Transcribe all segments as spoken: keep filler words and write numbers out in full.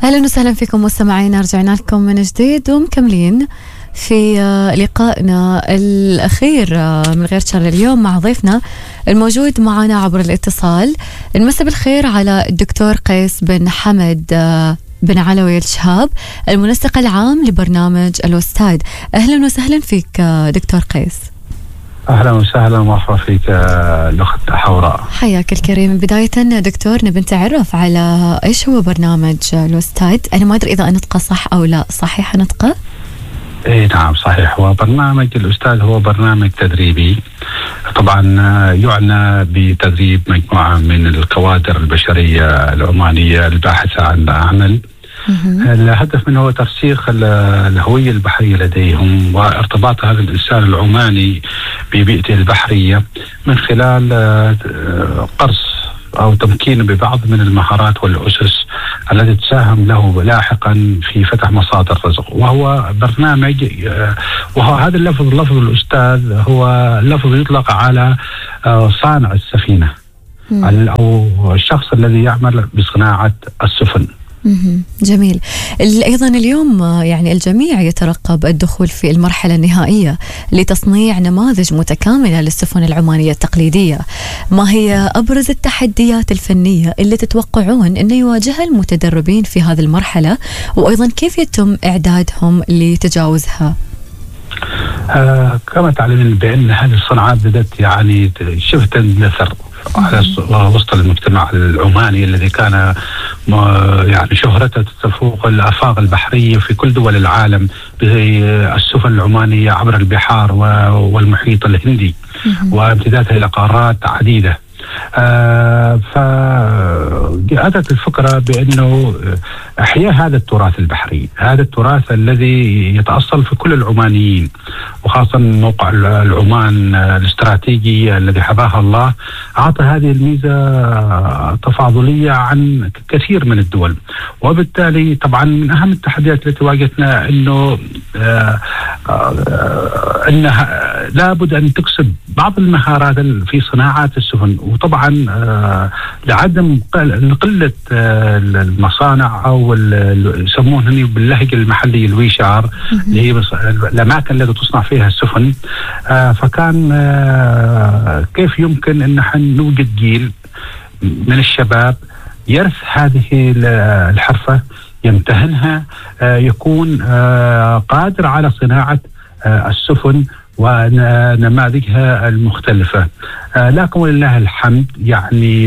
أهلا وسهلا فيكم مستمعينا، رجعنا لكم من جديد ومكملين في لقائنا الأخير من غير شر اليوم مع ضيفنا الموجود معنا عبر الاتصال. نمسي بالخير على الدكتور قيس بن حمد بن علوي الشهاب، المنسق العام لبرنامج الأستاذ. أهلا وسهلا فيك دكتور قيس. أهلا وسهلا ومرحبا فيك الأخت حوراء. حياك الكريم. بداية دكتور نبي نتعرف على إيش هو برنامج الأستاذ. أنا ما أدري إذا أنطقه صح أو لا، صحيح نطقه؟ إيه نعم صحيح. هو برنامج الأستاذ هو برنامج تدريبي، طبعا يعنى بتدريب مجموعة من الكوادر البشرية العمانية الباحثة عن عمل. الهدف منه هو ترسيخ الهوية البحرية لديهم وارتباط هذا الإنسان العماني ببيئته البحرية من خلال قرص أو تمكينه ببعض من المهارات والأسس التي تساهم له لاحقا في فتح مصادر رزق. وهو برنامج، وهو هذا اللفظ لفظ الأستاذ هو لفظ يطلق على صانع السفينة أو الشخص الذي يعمل بصناعة السفن. جميل. أيضا اليوم يعني الجميع يترقب الدخول في المرحلة النهائية لتصنيع نماذج متكاملة للسفن العمانية التقليدية. ما هي أبرز التحديات الفنية اللي تتوقعون أن يواجهها المتدربين في هذه المرحلة، وأيضا كيف يتم إعدادهم لتجاوزها؟ آه كما تعلمين بأن هذه الصناعات بدأت يعني شبه تندثر على وسط المجتمع العماني الذي كان يعني شهرته تفوق الآفاق البحرية في كل دول العالم بالسفن العمانية عبر البحار والمحيط الهندي وامتدادها إلى قارات عديدة. آه فأتت الفكرة بأنه إحياء هذا التراث البحري، هذا التراث الذي يتأصل في كل العمانيين، وخاصة موقع العمان الاستراتيجي الذي حباها الله أعطى هذه الميزة تفاضلية عن كثير من الدول. وبالتالي طبعا من أهم التحديات التي واجهتنا أنه آه آه أنها لابد أن تكسب بعض المهارات في صناعة السفن، وطبعا آه لعدم قلة آه المصانع أو يسمونه باللهجة المحلية الويشار اللي هي الأماكن التي تصنع فيها السفن. آه فكان آه كيف يمكن أن نحن نوجد جيل من الشباب يرث هذه الحرفة، يمتهنها، آه يكون آه قادر على صناعة آه السفن ونماذجها المختلفة. آه لكن ولله الحمد يعني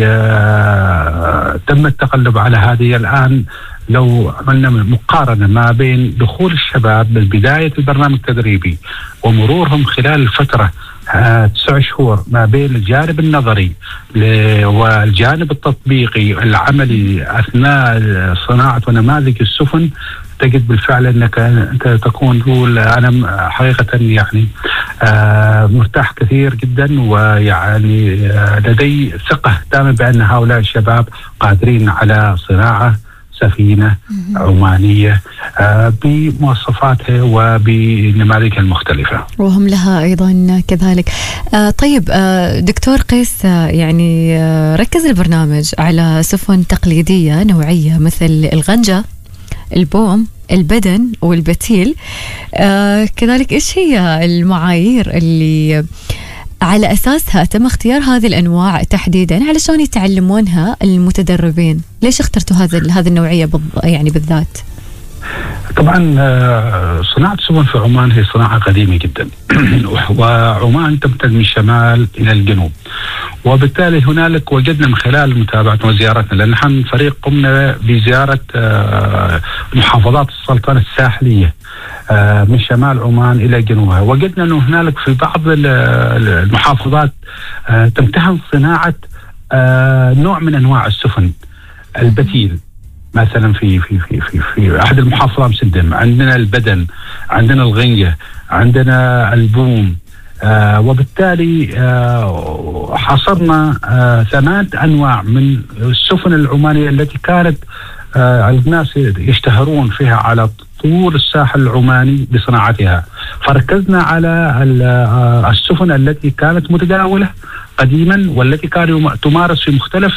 آه تم التغلب على هذه. الآن لو عملنا مقارنة ما بين دخول الشباب بالبداية البرنامج التدريبي ومرورهم خلال الفترة آه تسع شهور ما بين الجانب النظري والجانب التطبيقي العملي أثناء صناعة ونماذج السفن، تجد بالفعل أنك أنت تكون تقول أنا حقيقة يعني آه مرتاح كثير جدا، ويعني آه لدي ثقة تامة بأن هؤلاء الشباب قادرين على صناعة سفينة عمانية آه بمواصفاتها وبنماذجها المختلفة، وهم لها أيضا كذلك. آه طيب آه دكتور قيس، آه يعني آه ركز البرنامج على سفن تقليدية نوعية مثل الغنجة، البوم، البدن والبتيل. آه كذلك إيش هي المعايير اللي على أساسها تم اختيار هذه الأنواع تحديدا علشان يتعلمونها المتدربين؟ ليش اخترتوا هذه هذه النوعية يعني بالذات؟ طبعا صناعة السفن في عمان هي صناعة قديمة جدا وعمان تمتد من الشمال إلى الجنوب، وبالتالي هنالك وجدنا من خلال متابعتنا وزيارتنا، لأن نحن فريق قمنا بزيارة محافظات السلطنة الساحلية من شمال عمان إلى جنوبها، وجدنا أنه هنالك في بعض المحافظات تمتهن صناعة نوع من أنواع السفن البتيل. مثلا في في في في في احد المحافظات مسدم عندنا البدن، عندنا الغنجة، عندنا البوم. آه وبالتالي آه حصرنا آه ثمان انواع من السفن العمانية التي كانت آه الناس يشتهرون فيها على طول الساحل العماني بصناعتها. فركزنا على السفن التي كانت متداولة قديما والتي كانت تمارس في مختلف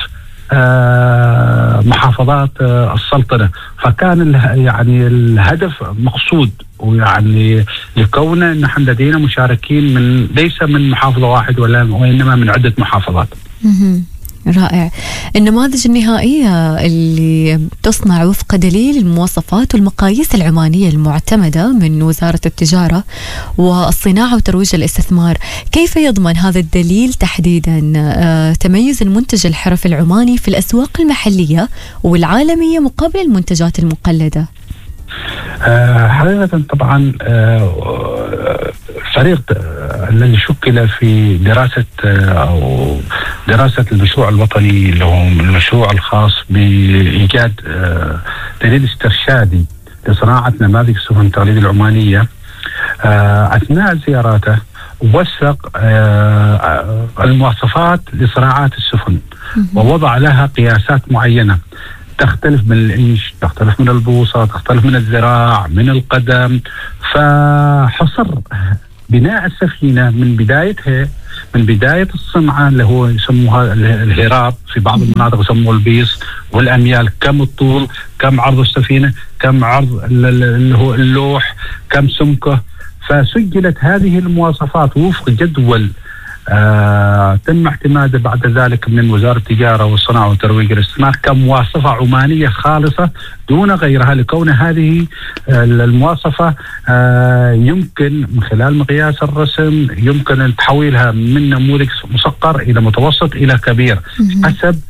محافظات السلطنة. فكان يعني الهدف مقصود، ويعني لكونه نحن لدينا مشاركين من ليس من محافظة واحد ولا وإنما من عدة محافظات. رائع. النماذج النهائية اللي تصنع وفق دليل المواصفات والمقاييس العمانية المعتمدة من وزارة التجارة والصناعة وترويج الاستثمار، كيف يضمن هذا الدليل تحديدا آه تميز المنتج الحرفي العماني في الأسواق المحلية والعالمية مقابل المنتجات المقلدة؟ آه حقيقة طبعا آه فريق الذي شكل في دراسة أو دراسة المشروع الوطني اللي هو المشروع الخاص بإيجاد دليل استرشادي لصناعة نماذج السفن التقليدية العمانية، أثناء زياراته وثق المواصفات لصناعات السفن ووضع لها قياسات معينة تختلف من الإنش، تختلف من البوصة، تختلف من الذراع، من القدم. فحصر بناء السفينة من بدايتها، من بداية الصنعة اللي هو يسموها الهراب، في بعض المناطق يسموه البيص، والأميال، كم الطول، كم عرض السفينة، كم عرض اللي هو اللوح، كم سمكه. فسجلت هذه المواصفات وفق جدول آه تم اعتماده بعد ذلك من وزارة التجارة والصناعة وترويج الاستثمار كمواصفة عمانية خالصة دون غيرها، لكون هذه المواصفة آه يمكن من خلال مقياس الرسم يمكن تحويلها من نموذج مصغر إلى متوسط إلى كبير حسب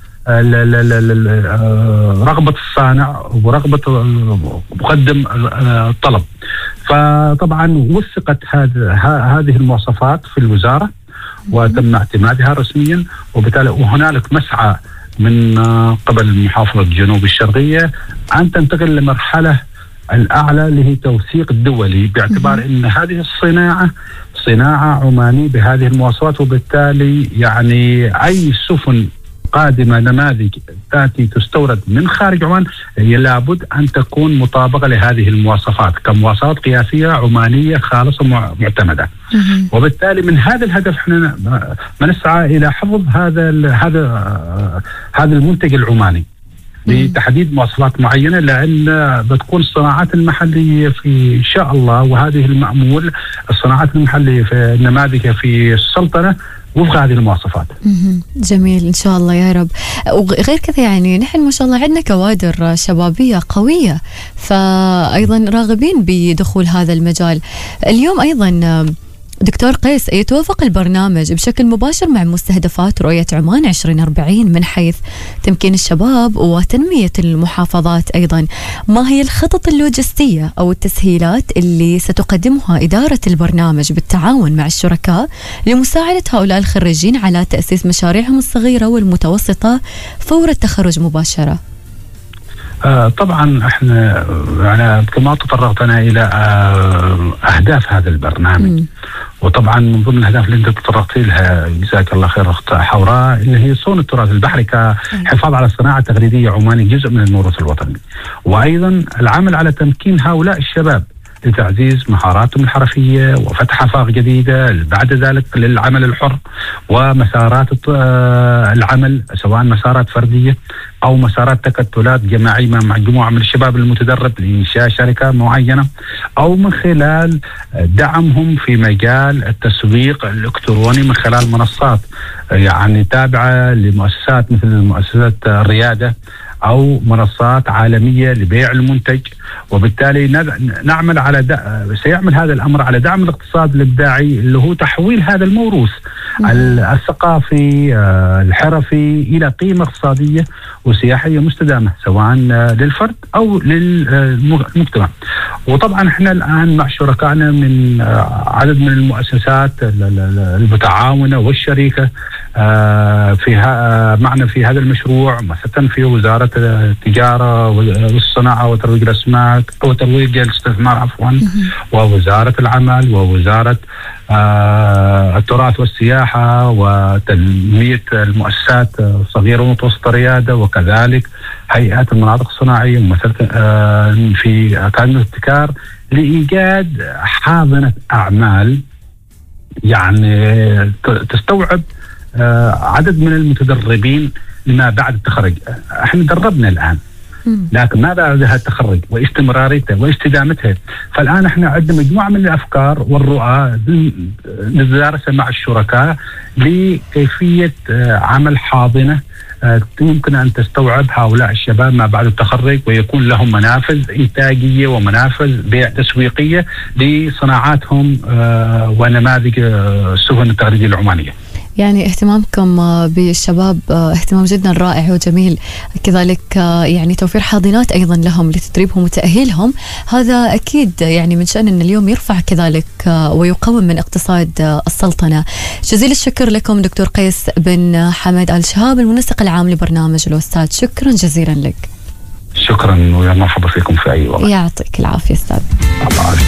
رغبة الصانع ورغبة مقدم الطلب. فطبعا وثقت هذه المواصفات في الوزارة وتم اعتمادها رسميا، وبالتالي وهنالك مسعى من قبل محافظة الجنوب الشرقية أن تنتقل لمرحلة الأعلى اللي هي توثيق الدولي، باعتبار أن هذه الصناعة صناعة عمانية بهذه المواصفات، وبالتالي يعني أي سفن قادمة نماذج تأتي تستورد من خارج عمان هي لابد أن تكون مطابقة لهذه المواصفات كمواصفات قياسية عمانية خالصة معتمدة. وبالتالي من هذا الهدف احنا نسعى إلى حفظ هذا هذا هذا المنتج العماني بتحديد مواصفات معينة، لأن بتكون الصناعات المحلية في إن شاء الله، وهذه المأمول الصناعات المحلية في النماذج في السلطنة وفق هذه المواصفات. جميل إن شاء الله يا رب. وغير كذا يعني نحن ما شاء الله عندنا كوادر شبابية قوية، فأيضا راغبين بدخول هذا المجال. اليوم أيضا دكتور قيس، يتوافق البرنامج بشكل مباشر مع مستهدفات رؤية عمان عشرين أربعين من حيث تمكين الشباب وتنمية المحافظات. أيضا ما هي الخطط اللوجستية أو التسهيلات اللي ستقدمها إدارة البرنامج بالتعاون مع الشركاء لمساعدة هؤلاء الخريجين على تأسيس مشاريعهم الصغيرة والمتوسطة فور التخرج مباشرة؟ آه طبعا احنا يعني كما تطرقت انا الى آه اهداف هذا البرنامج، م. وطبعا من ضمن الاهداف اللي انت تطرقت لها جزاك الله خير اخت حوراء اللي هي صون التراث البحري كحفاظ على الصناعه التقليديه عماني جزء من الموروث الوطني، وايضا العمل على تمكين هؤلاء الشباب لتعزيز مهاراتهم الحرفية وفتح آفاق جديدة بعد ذلك للعمل الحر ومسارات العمل سواء مسارات فردية أو مسارات تكتلات جماعية مع مجموعة من الشباب المتدرب لإنشاء شركة معينة، أو من خلال دعمهم في مجال التسويق الإلكتروني من خلال منصات يعني تابعة لمؤسسات مثل مؤسسات الريادة أو منصات عالمية لبيع المنتج. وبالتالي نعمل على د... سيعمل هذا الأمر على دعم الاقتصاد الإبداعي اللي هو تحويل هذا الموروث الثقافي الحرفي إلى قيمة اقتصادية وسياحية مستدامة سواء للفرد أو للمجتمع. وطبعا احنا الآن مع شركائنا من عدد من المؤسسات المتعاونة والشريكة فيها معنا في هذا المشروع، مثلا في وزارة التجارة والصناعة وترويج الأسماك وترويج الاستثمار عفوا، ووزارة العمل، ووزارة آه التراث والسياحة وتنمية المؤسسات الصغيرة ومتوسطة الريادة، وكذلك هيئات المناطق الصناعية مثلا آه في أكاديمية الابتكار لإيجاد حاضنة أعمال يعني تستوعب آه عدد من المتدربين لما بعد التخرج. احنا دربنا الان، لكن ما بعد التخرج واستمراريته واستدامتها. فالان احنا عندنا مجموعه من الافكار والرؤى ندرسها مع الشركاء لكيفيه عمل حاضنه يمكن أن تستوعب هؤلاء الشباب ما بعد التخرج، ويكون لهم منافذ إنتاجية ومنافذ بيع تسويقية لصناعاتهم ونماذج السفن التغريدية العمانية. يعني اهتمامكم بالشباب اهتمام جدا رائع وجميل، كذلك يعني توفير حاضنات أيضا لهم لتدريبهم وتأهيلهم، هذا أكيد يعني من شأن أن اليوم يرفع كذلك ويقوم من اقتصاد السلطنة. جزيل الشكر لكم دكتور قيس بن حمد آل شهاب المنسق العام لبرنامج الأستاذ، شكرا جزيلا لك. شكرا ويا مرحبا فيكم في أي وقت. يعطيك العافية أستاذ. الله